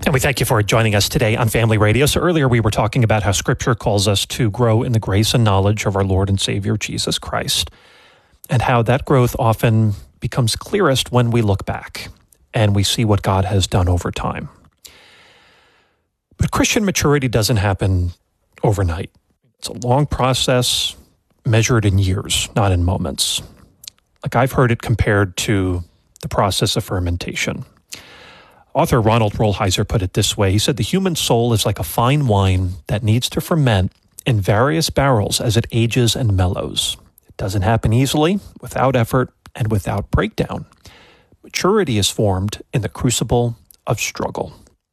And we thank you for joining us today on Family Radio. So earlier we were talking about how Scripture calls us to grow in the grace and knowledge of our Lord and Savior, Jesus Christ, and how that growth often becomes clearest when we look back and we see what God has done over time. But Christian maturity doesn't happen overnight. It's a long process measured in years, not in moments. Like I've heard it compared to the process of fermentation. Author Ronald Rolheiser put it this way. He said, the human soul is like a fine wine that needs to ferment in various barrels as it ages and mellows. It doesn't happen easily, without effort, and without breakdown. Maturity is formed in the crucible of struggle.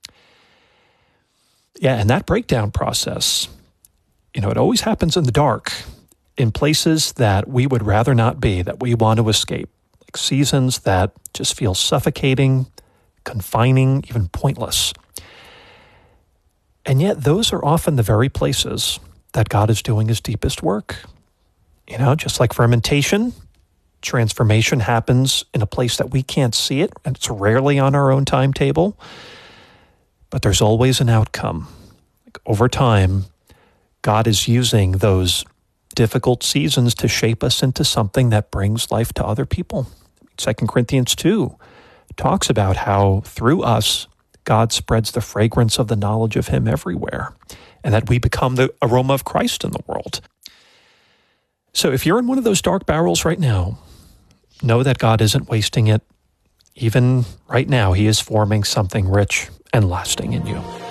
Yeah, and that breakdown process, it always happens in the dark, in places that we would rather not be, that we want to escape, like seasons that just feel suffocating, confining, even pointless. And yet those are often the very places that God is doing his deepest work. Just like fermentation, transformation happens in a place that we can't see it, and it's rarely on our own timetable. But there's always an outcome. Over time, God is using those difficult seasons to shape us into something that brings life to other people. 2 Corinthians 2 talks about how through us, God spreads the fragrance of the knowledge of him everywhere, and that we become the aroma of Christ in the world. So if you're in one of those dark barrels right now, know that God isn't wasting it. Even right now, he is forming something rich and lasting in you.